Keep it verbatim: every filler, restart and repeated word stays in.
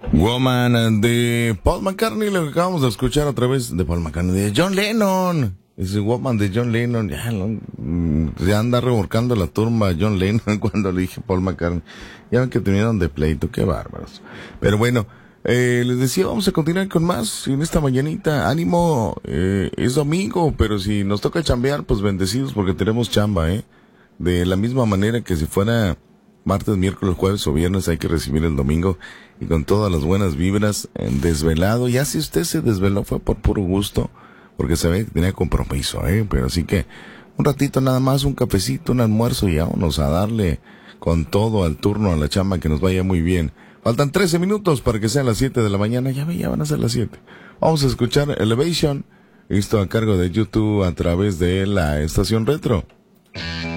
Woman de Paul McCartney, lo que acabamos de escuchar otra vez de Paul McCartney, de John Lennon. Es Woman de John Lennon. Ya, no, ya anda remorcando la tumba John Lennon cuando le dije Paul McCartney. Ya ven que terminaron de pleito, qué bárbaros. Pero bueno, eh, les decía, vamos a continuar con más en esta mañanita. Ánimo, eh, es domingo, pero si nos toca chambear, pues bendecidos porque tenemos chamba, ¿eh? De la misma manera que si fuera martes, miércoles, jueves o viernes, hay que recibir el domingo y con todas las buenas vibras, en desvelado. Ya si usted se desveló fue por puro gusto, porque sabe que tenía compromiso, ¿eh? Pero así que un ratito nada más, un cafecito, un almuerzo y vámonos a darle con todo al turno, a la chamba, que nos vaya muy bien. Faltan trece minutos para que sean las siete de la mañana. Ya, ya van a ser las siete. Vamos a escuchar Elevation, esto a cargo de YouTube a través de la estación Retro.